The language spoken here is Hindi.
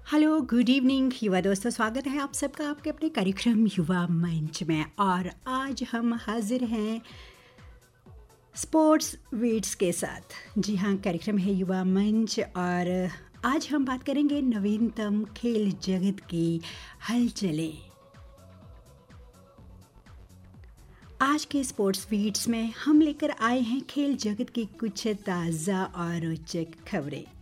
हेलो, गुड इवनिंग युवा दोस्तों, स्वागत है आप सबका आपके अपने कार्यक्रम युवा मंच में। और आज हम हाजिर हैं स्पोर्ट्स वीड्स के साथ। जी हाँ, कार्यक्रम है युवा मंच और आज हम बात करेंगे नवीनतम खेल जगत की हलचलें। आज के स्पोर्ट्स वीड्स में हम लेकर आए हैं खेल जगत की कुछ ताज़ा और रोचक खबरें।